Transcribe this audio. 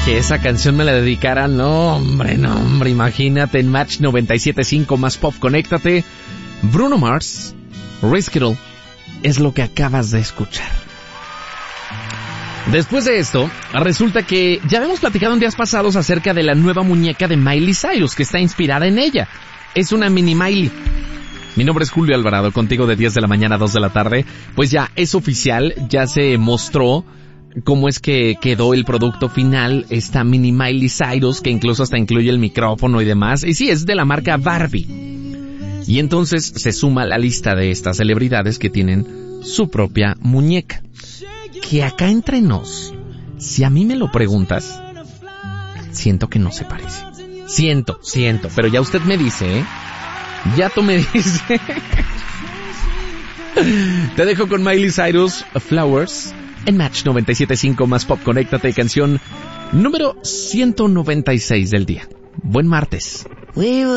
Que esa canción me la dedicaran, no hombre, imagínate, en Match 97.5 más pop, conéctate. Bruno Mars, Risk It All, es lo que acabas de escuchar. Después de esto, resulta que ya habíamos platicado en días pasados acerca de la nueva muñeca de Miley Cyrus, que está inspirada en ella. Es una mini Miley. Mi nombre es Julio Alvarado, contigo de 10 de la mañana a 2 de la tarde. Pues ya es oficial, ya se mostró cómo es que quedó el producto final, esta mini Miley Cyrus, que incluso hasta incluye el micrófono y demás. Y sí, es de la marca Barbie. Y entonces se suma a la lista de estas celebridades que tienen su propia muñeca. Que acá entre nos, si a mí me lo preguntas, siento que no se parece. Siento, pero ya usted me dice, ¿eh? Ya tú me dices. Te dejo con Miley Cyrus, Flowers, en Match 97.5 más pop, conéctate, canción número 196 del día. Buen martes.